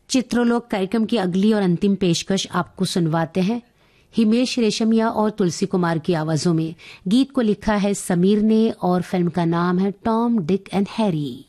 चित्रलोक कार्यक्रम की अगली और अंतिम पेशकश आपको सुनवाते हैं हिमेश रेशमिया और तुलसी कुमार की आवाजों में। गीत को लिखा है समीर ने और फिल्म का नाम है टॉम डिक एंड हैरी।